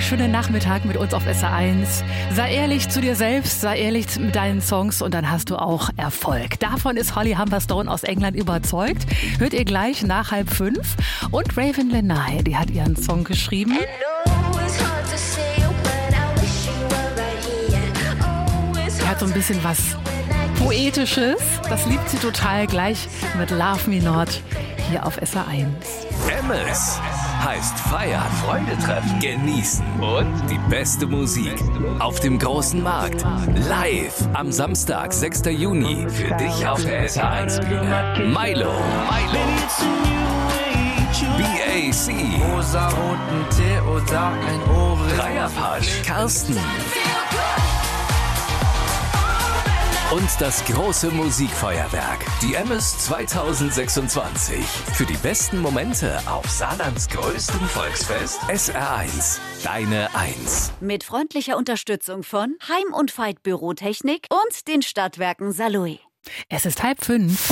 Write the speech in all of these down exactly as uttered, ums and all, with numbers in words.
wunderschönen Nachmittag mit uns auf S R eins. Sei ehrlich zu dir selbst, sei ehrlich mit deinen Songs und dann hast du auch Erfolg. Davon ist Holly Humberstone aus England überzeugt. Hört ihr gleich nach halb fünf. Und Raven Lenai, die hat ihren Song geschrieben. Er hat so ein bisschen was Poetisches. Das liebt sie total, gleich mit Love Me Not hier auf S R eins. Emmes heißt feiern, Freunde treffen, genießen und die beste Musik auf dem großen Markt. Live am Samstag, sechster Juni für dich auf der S R eins Bühne. Milo, Milo, B A C, Dreierpasch, Carsten und das große Musikfeuerwerk, die Emmes zwanzig sechsundzwanzig. Für die besten Momente auf Saarlands größtem Volksfest S R eins. Deine Eins. Mit freundlicher Unterstützung von Heim- und Veit Bürotechnik und den Stadtwerken Saarlouis. Es ist halb fünf.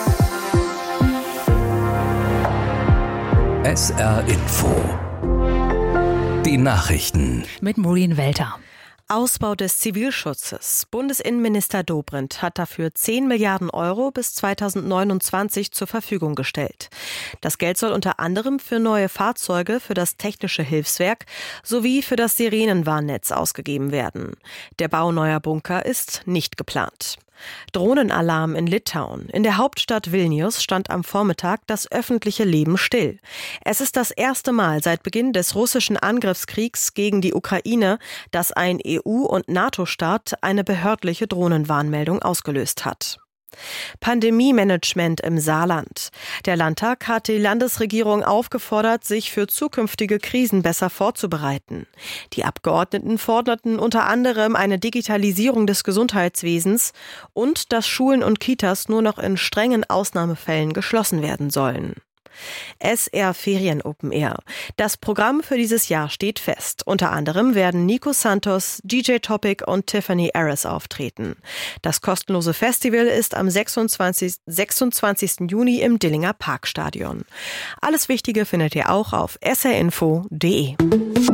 S R Info. Die Nachrichten. Mit Maureen Welter. Ausbau des Zivilschutzes. Bundesinnenminister Dobrindt hat dafür zehn Milliarden Euro bis zweitausendneunundzwanzig zur Verfügung gestellt. Das Geld soll unter anderem für neue Fahrzeuge, für das technische Hilfswerk sowie für das Sirenenwarnnetz ausgegeben werden. Der Bau neuer Bunker ist nicht geplant. Drohnenalarm in Litauen. In der Hauptstadt Vilnius stand am Vormittag das öffentliche Leben still. Es ist das erste Mal seit Beginn des russischen Angriffskriegs gegen die Ukraine, dass ein E U- und NATO-Staat eine behördliche Drohnenwarnmeldung ausgelöst hat. Pandemie-Management im Saarland. Der Landtag hat die Landesregierung aufgefordert, sich für zukünftige Krisen besser vorzubereiten. Die Abgeordneten forderten unter anderem eine Digitalisierung des Gesundheitswesens und dass Schulen und Kitas nur noch in strengen Ausnahmefällen geschlossen werden sollen. S R Ferien Open Air. Das Programm für dieses Jahr steht fest. Unter anderem werden Nico Santos, D J Topic und Tiffany Harris auftreten. Das kostenlose Festival ist am sechsundzwanzigsten Juni im Dillinger Parkstadion. Alles Wichtige findet ihr auch auf s r info punkt d e.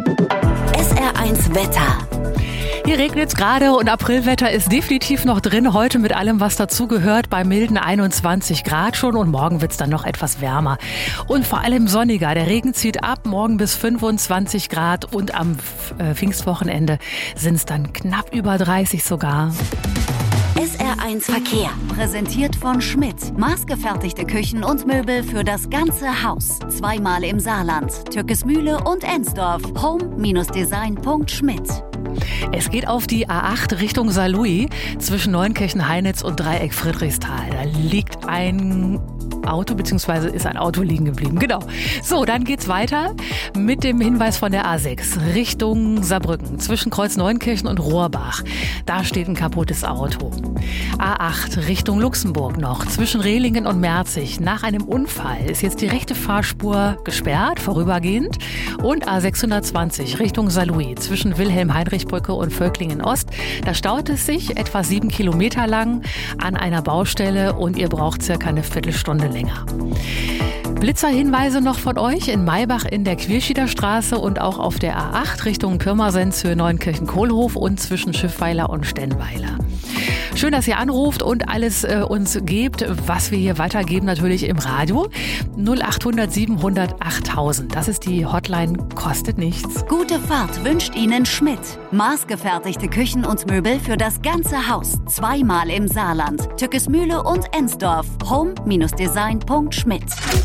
S R eins Wetter. Hier regnet es gerade und Aprilwetter ist definitiv noch drin. Heute mit allem, was dazugehört, bei milden einundzwanzig Grad schon und morgen wird es dann noch etwas wärmer. Und vor allem sonniger. Der Regen zieht ab, morgen bis fünfundzwanzig Grad und am Pfingstwochenende sind es dann knapp über dreißig sogar. S R eins Verkehr, präsentiert von Schmidt. Maßgefertigte Küchen und Möbel für das ganze Haus. Zweimal im Saarland, Türkesmühle und Ensdorf. home Design punkt schmidt. Es geht auf die A acht Richtung Saarlouis zwischen Neunkirchen-Heinitz und Dreieck Friedrichsthal. Da liegt ein Auto, beziehungsweise ist ein Auto liegen geblieben. Genau. So, dann geht's weiter mit dem Hinweis von der A sechs Richtung Saarbrücken zwischen Kreuz Neunkirchen und Rohrbach. Da steht ein kaputtes Auto. A acht Richtung Luxemburg noch zwischen Rehlingen und Merzig. Nach einem Unfall ist jetzt die rechte Fahrspur gesperrt, vorübergehend. Und A sechshundertzwanzig Richtung Saarlouis zwischen Wilhelm-Heinrich-Brücke und Völklingen-Ost. Da staut es sich etwa sieben Kilometer lang an einer Baustelle und ihr braucht circa eine Viertelstunde länger. Blitzerhinweise noch von euch in Maybach in der Quierschieder Straße und auch auf der A acht Richtung Pirmasens für Neunkirchen-Kohlhof und zwischen Schiffweiler und Stennweiler. Schön, dass ihr anruft und alles äh, uns gebt, was wir hier weitergeben, natürlich im Radio. null achthundert siebenhundert achttausend. Das ist die Hotline, kostet nichts. Gute Fahrt wünscht Ihnen Schmidt. Maßgefertigte Küchen und Möbel für das ganze Haus. Zweimal im Saarland, Türkesmühle und Ensdorf. home Design punkt schmidt.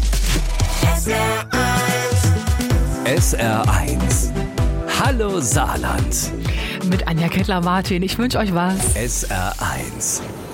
S R eins. S R eins. Hallo Saarland. Mit Anja Kettler-Martin. Ich wünsche euch was. S R eins.